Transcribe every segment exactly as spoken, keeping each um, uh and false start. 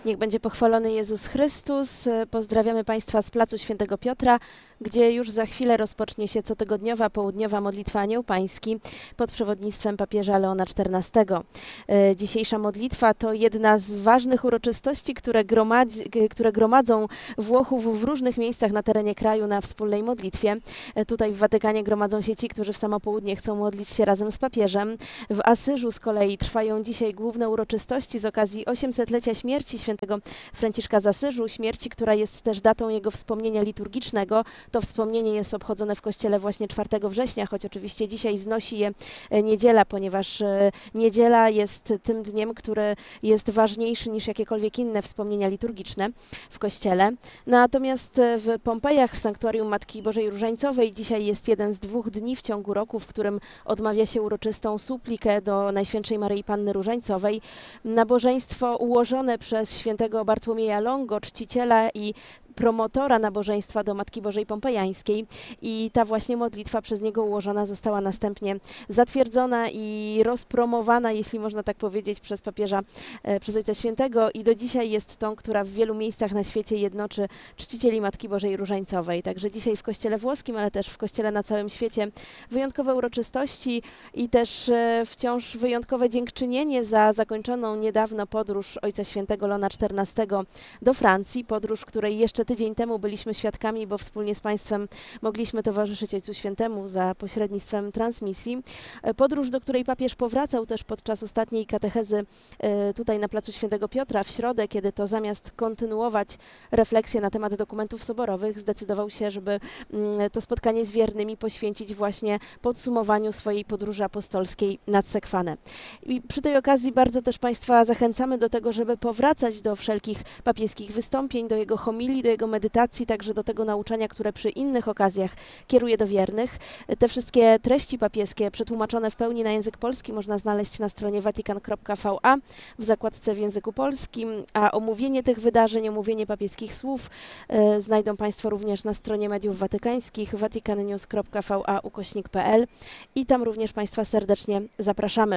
Niech będzie pochwalony Jezus Chrystus. Pozdrawiamy Państwa z placu Świętego Piotra, gdzie już za chwilę rozpocznie się cotygodniowa południowa modlitwa Anioł Pański pod przewodnictwem papieża Leona czternastego. Dzisiejsza modlitwa to jedna z ważnych uroczystości, które, gromadzi, które gromadzą Włochów w różnych miejscach na terenie kraju na wspólnej modlitwie. Tutaj w Watykanie gromadzą się ci, którzy w samo południe chcą modlić się razem z papieżem. W Asyżu z kolei trwają dzisiaj główne uroczystości z okazji osiemsetlecia śmierci świętego Franciszka z Asyżu, śmierci, która jest też datą jego wspomnienia liturgicznego. To wspomnienie jest obchodzone w kościele właśnie czwartego września, choć oczywiście dzisiaj znosi je niedziela, ponieważ niedziela jest tym dniem, który jest ważniejszy niż jakiekolwiek inne wspomnienia liturgiczne w kościele. Natomiast w Pompejach, w Sanktuarium Matki Bożej Różańcowej dzisiaj jest jeden z dwóch dni w ciągu roku, w którym odmawia się uroczystą suplikę do Najświętszej Maryi Panny Różańcowej. Nabożeństwo ułożone przez świętego Bartłomieja Longo, czciciela i promotora nabożeństwa do Matki Bożej Pompejańskiej, i ta właśnie modlitwa przez niego ułożona została następnie zatwierdzona i rozpromowana, jeśli można tak powiedzieć, przez papieża, e, przez Ojca Świętego, i do dzisiaj jest tą, która w wielu miejscach na świecie jednoczy czcicieli Matki Bożej Różańcowej. Także dzisiaj w kościele włoskim, ale też w kościele na całym świecie wyjątkowe uroczystości i też e, wciąż wyjątkowe dziękczynienie za zakończoną niedawno podróż Ojca Świętego Leona czternastego do Francji, podróż, której jeszcze tydzień temu byliśmy świadkami, bo wspólnie z Państwem mogliśmy towarzyszyć Ojcu Świętemu za pośrednictwem transmisji. Podróż, do której papież powracał też podczas ostatniej katechezy tutaj na placu Świętego Piotra w środę, kiedy to zamiast kontynuować refleksję na temat dokumentów soborowych, zdecydował się, żeby to spotkanie z wiernymi poświęcić właśnie podsumowaniu swojej podróży apostolskiej nad Sekwanę. I przy tej okazji bardzo też Państwa zachęcamy do tego, żeby powracać do wszelkich papieskich wystąpień, do jego homilii, do jego medytacji, także do tego nauczania, które przy innych okazjach kieruje do wiernych. Te wszystkie treści papieskie przetłumaczone w pełni na język polski można znaleźć na stronie vatican kropka v a w zakładce w języku polskim, a omówienie tych wydarzeń, omówienie papieskich słów e, znajdą Państwo również na stronie mediów watykańskich vaticannews kropka v a ukośnik p l i tam również Państwa serdecznie zapraszamy.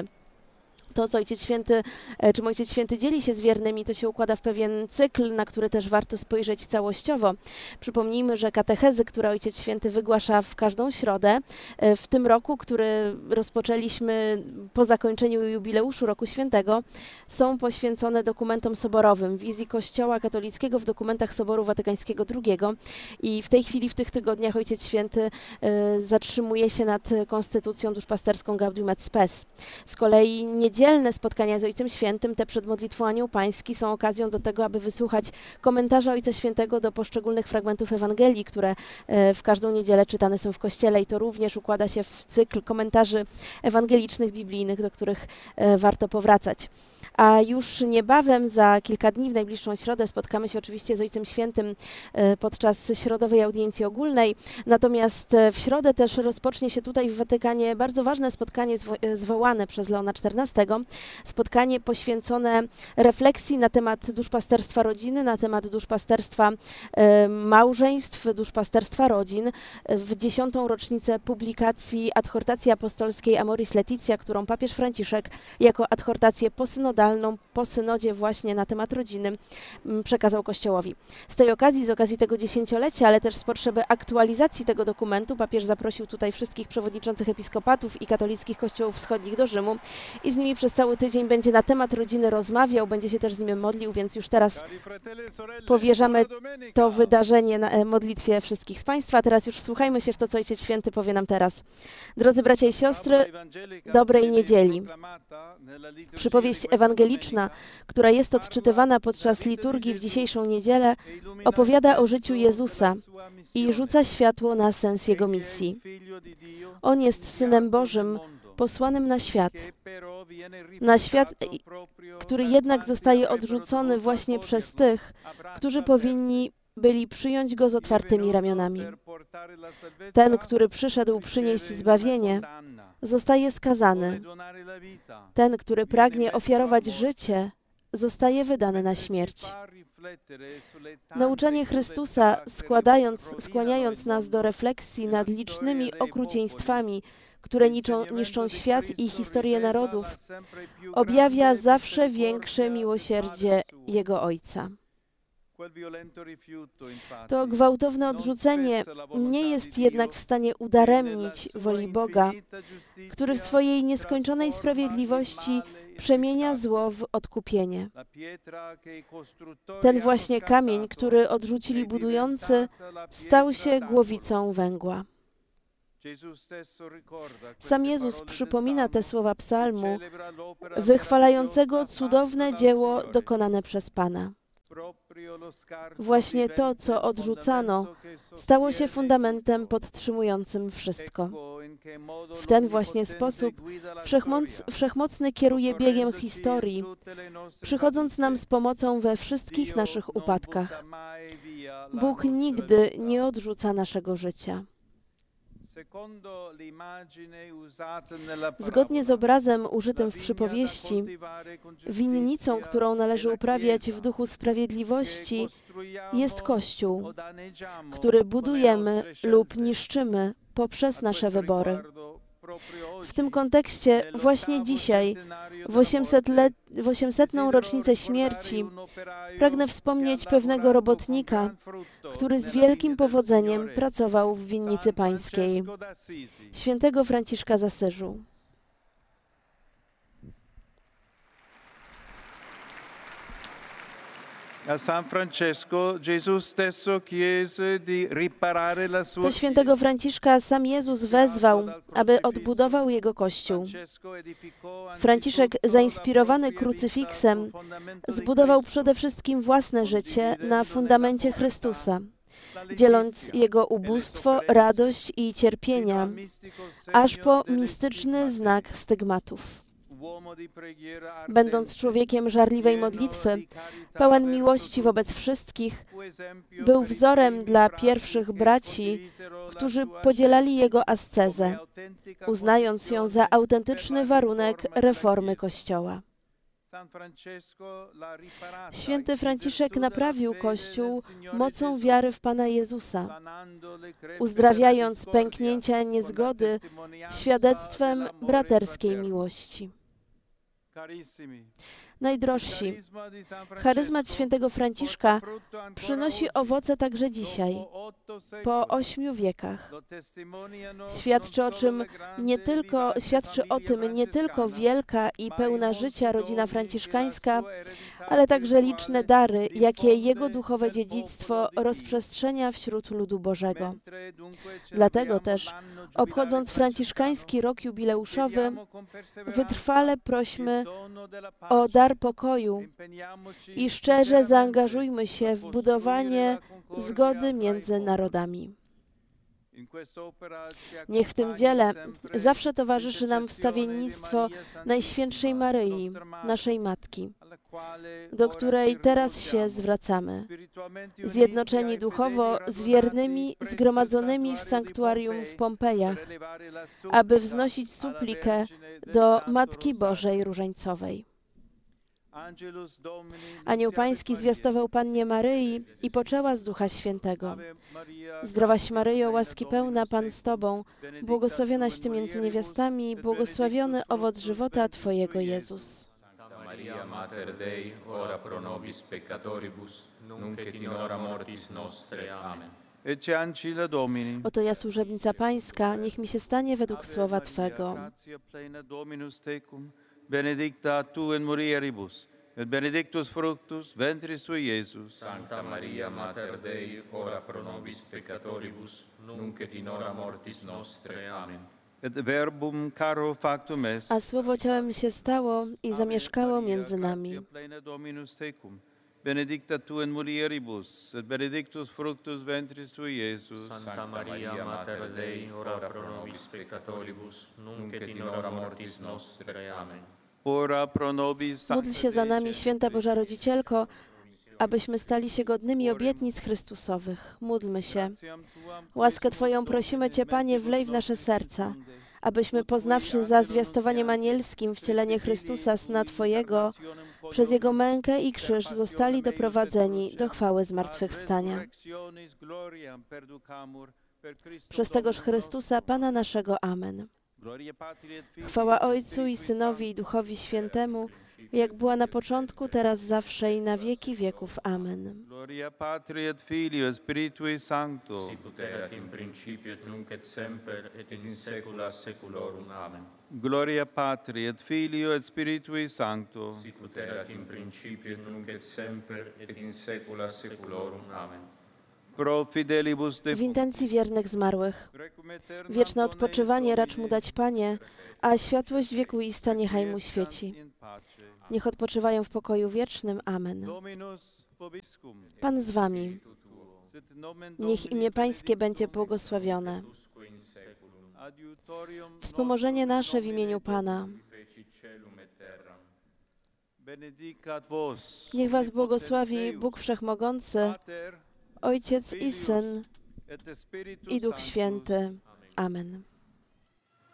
To, co Ojciec Święty, czym Ojciec Święty dzieli się z wiernymi, to się układa w pewien cykl, na który też warto spojrzeć całościowo. Przypomnijmy, że katechezy, które Ojciec Święty wygłasza w każdą środę, w tym roku, który rozpoczęliśmy po zakończeniu jubileuszu Roku Świętego, są poświęcone dokumentom soborowym, wizji Kościoła katolickiego w dokumentach Soboru Watykańskiego drugiego. I w tej chwili, w tych tygodniach Ojciec Święty y, zatrzymuje się nad konstytucją duszpasterską Gaudium et Spes. Z kolei niedzielne spotkania z Ojcem Świętym, te przed modlitwą Anioł Pański, są okazją do tego, aby wysłuchać komentarza Ojca Świętego do poszczególnych fragmentów Ewangelii, które e, w każdą niedzielę czytane są w Kościele, i to również układa się w cykl komentarzy ewangelicznych, biblijnych, do których e, warto powracać. A już niebawem, za kilka dni, w najbliższą środę, spotkamy się oczywiście z Ojcem Świętym e, podczas środowej audiencji ogólnej. Natomiast e, w środę też rozpocznie się tutaj w Watykanie bardzo ważne spotkanie zwo e, zwołane przez Leona czternastego. Spotkanie poświęcone refleksji na temat duszpasterstwa rodziny, na temat duszpasterstwa e, małżeństw, duszpasterstwa rodzin, w dziesiątą rocznicę publikacji adhortacji apostolskiej Amoris Laetitia, którą papież Franciszek jako adhortację posynodalną po synodzie właśnie na temat rodziny przekazał Kościołowi. Z tej okazji, z okazji tego dziesięciolecia, ale też z potrzeby aktualizacji tego dokumentu, papież zaprosił tutaj wszystkich przewodniczących episkopatów i katolickich kościołów wschodnich do Rzymu i z nimi przez cały tydzień będzie na temat rodziny rozmawiał, będzie się też z nimi modlił, więc już teraz powierzamy to wydarzenie na modlitwie wszystkich z Państwa. Teraz już wsłuchajmy się w to, co Ojciec Święty powie nam teraz. Drodzy bracia i siostry, dobrej niedzieli. Przypowieść ewangeliczna, która jest odczytywana podczas liturgii w dzisiejszą niedzielę, opowiada o życiu Jezusa i rzuca światło na sens Jego misji. On jest Synem Bożym, posłanym na świat. Na świat, który jednak zostaje odrzucony właśnie przez tych, którzy powinni byli przyjąć Go z otwartymi ramionami. Ten, który przyszedł przynieść zbawienie, zostaje skazany. Ten, który pragnie ofiarować życie, zostaje wydany na śmierć. Nauczanie Chrystusa, składając, skłaniając nas do refleksji nad licznymi okrucieństwami, które niczą, niszczą świat i historię narodów, objawia zawsze większe miłosierdzie Jego Ojca. To gwałtowne odrzucenie nie jest jednak w stanie udaremnić woli Boga, który w swojej nieskończonej sprawiedliwości przemienia zło w odkupienie. Ten właśnie kamień, który odrzucili budujący, stał się głowicą węgła. Sam Jezus przypomina te słowa psalmu, wychwalającego cudowne dzieło dokonane przez Pana. Właśnie to, co odrzucano, stało się fundamentem podtrzymującym wszystko. W ten właśnie sposób wszechmoc, Wszechmocny kieruje biegiem historii, przychodząc nam z pomocą we wszystkich naszych upadkach. Bóg nigdy nie odrzuca naszego życia. Zgodnie z obrazem użytym w przypowieści, winnicą, którą należy uprawiać w duchu sprawiedliwości, jest Kościół, który budujemy lub niszczymy poprzez nasze wybory. W tym kontekście właśnie dzisiaj, w osiemsetną rocznicę śmierci, pragnę wspomnieć pewnego robotnika, który z wielkim powodzeniem pracował w winnicy pańskiej, świętego Franciszka z Asyżu. A San Francesco Gesù stesso chiese di riparare la sua Do świętego Franciszka sam Jezus wezwał, aby odbudował jego Kościół. Franciszek, zainspirowany krucyfiksem, zbudował przede wszystkim własne życie na fundamencie Chrystusa, dzieląc Jego ubóstwo, radość i cierpienia, aż po mistyczny znak stygmatów. Będąc człowiekiem żarliwej modlitwy, pełen miłości wobec wszystkich, był wzorem dla pierwszych braci, którzy podzielali jego ascezę, uznając ją za autentyczny warunek reformy Kościoła. Święty Franciszek naprawił Kościół mocą wiary w Pana Jezusa, uzdrawiając pęknięcia niezgody świadectwem braterskiej miłości. Najdrożsi, charyzmat świętego Franciszka przynosi owoce także dzisiaj, po ośmiu wiekach. Świadczy o czym nie tylko, świadczy o tym nie tylko wielka i pełna życia rodzina franciszkańska, ale także liczne dary, jakie jego duchowe dziedzictwo rozprzestrzenia wśród ludu Bożego. Dlatego też, obchodząc franciszkański rok jubileuszowy, wytrwale prośmy o dar pokoju i szczerze zaangażujmy się w budowanie zgody między narodami. Niech w tym dziele zawsze towarzyszy nam wstawiennictwo Najświętszej Maryi, naszej Matki, do której teraz się zwracamy, zjednoczeni duchowo z wiernymi zgromadzonymi w sanktuarium w Pompejach, aby wznosić suplikę do Matki Bożej Różańcowej. Anioł Pański zwiastował Pannie Maryi i poczęła z Ducha Świętego. Zdrowaś Maryjo, łaski pełna, Pan z Tobą, błogosławionaś Ty między niewiastami i błogosławiony owoc żywota Twojego, Jezus. Maria Mater Dei, ora pro nobis peccatoribus, nunc et in hora mortis nostre. Amen. Ecce ancilla Domini. Oto ja, służebnica Pańska, niech mi się stanie według słowa Twego. Gratia plena Dominus tecum, benedicta tu in mulieribus, et benedictus fructus ventris tui, Iesus. Sancta Maria Mater Dei, ora pro nobis peccatoribus, nunc et in hora mortis nostre. Amen. Et verbum caro factum est. A słowo ciałem się stało i zamieszkało między nami. Gratia plena Dominus tecum, benedicta tu in mulieribus, et benedictus fructus ventris tui, Iesus. Sancta Maria Mater Dei, ora pro nobis peccatoribus, nunc et in hora mortis nostre. Amen. Ora pro nobis. Módl się za nami, Święta Boża Rodzicielko, abyśmy stali się godnymi obietnic Chrystusowych. Módlmy się. Łaskę Twoją prosimy Cię, Panie, wlej w nasze serca, abyśmy poznawszy za zwiastowaniem anielskim wcielenie Chrystusa, Syna Twojego, przez Jego mękę i krzyż zostali doprowadzeni do chwały zmartwychwstania. Przez tegoż Chrystusa, Pana naszego. Amen. Gloria Patri et Filii Chwała et Ojcu i Spiritui Synowi i Duchowi Świętemu, jak była na początku, teraz, zawsze i na wieki wieków. Amen. Gloria Patri et Filii et Spiritui Sancto. Sicut erat in principio et nunc et semper et in saecula saeculorum. Amen. Gloria Patri et Filii et Spiritui Sancto. Sicut erat in principio et nunc et semper et in saecula saeculorum. Amen. Pro fidelibus W defunctis. intencji wiernych zmarłych. Requiem aeternam Wieczne dona odpoczywanie eis racz mu dać, Panie, a światłość wiekuista niechaj mu Quiescant świeci. in pace. Niech odpoczywają w pokoju wiecznym. Amen. Dominus vobiscum. Pan z wami. Sit nomen Niech Domini imię Pańskie będzie benedictum. błogosławione. Usque in saeculum. Adiutorium Wspomożenie nostrum nasze w nomine imieniu Pana. Domini. Feci celum et terram. Benedicat vos. Niech was omnipotens błogosławi Deus, Bóg Wszechmogący, Pater Ojciec i Syn et Spiritus i Duch Sanctus. Święty. Amen.